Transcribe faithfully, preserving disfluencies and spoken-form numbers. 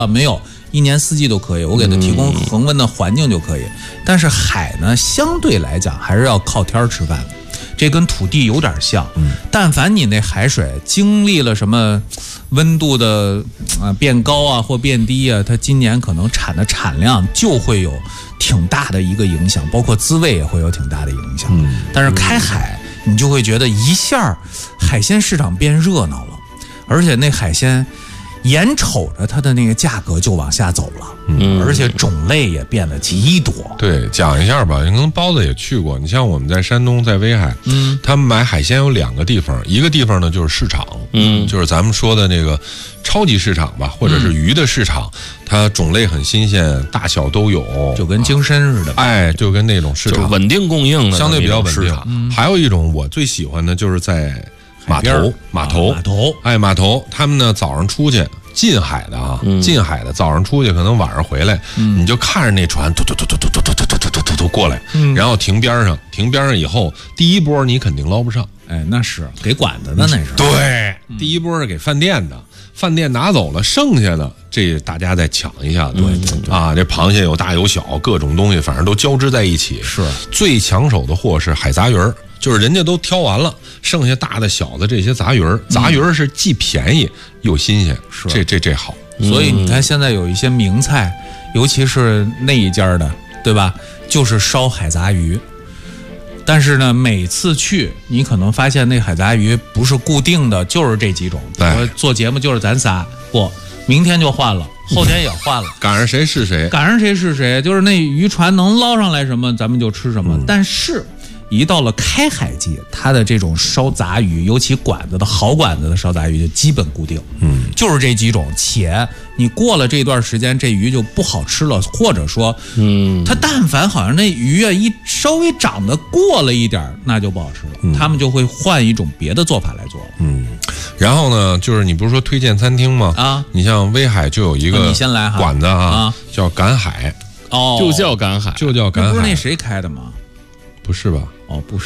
啊，没有，一年四季都可以，我给它提供恒温的环境就可以。但是海呢，相对来讲还是要靠天吃饭的，这跟土地有点像。嗯，但凡你那海水经历了什么温度的啊变高啊或变低啊，它今年可能产的产量就会有挺大的一个影响，包括滋味也会有挺大的影响。嗯，但是开海你就会觉得一下海鲜市场变热闹了，而且那海鲜眼瞅着它的那个价格就往下走了，嗯，而且种类也变得极多。 对，讲一下吧，可能包子也去过。你像我们在山东，在威海，嗯，他们买海鲜有两个地方，一个地方呢就是市场，嗯，就是咱们说的那个超级市场吧，或者是鱼的市场，嗯、它种类很新鲜，大小都有， 就跟京深似的， 哎，就跟那种市场稳定供应的， 相对比较稳定。嗯、还有一种我最喜欢的就是在码头，码头， 码头， 哎，码头，他们呢早上出去。近海的啊，嗯、近海的早上出去，可能晚上回来，嗯、你就看着那船突突突突突突突突突突突突过来，嗯、然后停边上，停边上以后，第一波你肯定捞不上， 哎，那是给管子的那是。 对，嗯、第一波是给饭店的，饭店拿走了，剩下的这大家再抢一下，对、嗯、啊，这螃蟹有大有小，各种东西反正都交织在一起。 是最抢手的货是海杂鱼儿。就是人家都挑完了，剩下大的小的这些杂鱼儿，杂鱼儿是既便宜又新鲜，是这这这好。 所以你看现在有一些名菜，尤其是那一家的，对吧？就是烧海杂鱼。但是呢，每次去你可能发现那海杂鱼不是固定的，就是这几种。我做节目就是咱仨，不，明天就换了，后天也换了， 赶上谁是谁， 赶上谁是谁，就是那渔船能捞上来什么，咱们就吃什么。嗯、但是。一到了开海季，它的这种烧杂鱼，尤其管子的好管子的烧杂鱼就基本固定，嗯，就是这几种。且你过了这段时间，这鱼就不好吃了，或者说，嗯，它但凡好像那鱼啊一稍微长得过了一点，那就不好吃了，嗯、他们就会换一种别的做法来做了。 嗯，然后呢，就是你不是说推荐餐厅吗？啊，你像威海就有一个你先来哈馆子啊，啊叫赶海， 哦，就叫赶海， 就叫赶海， 不是那谁开的吗？ 不是吧？ 哦，不是。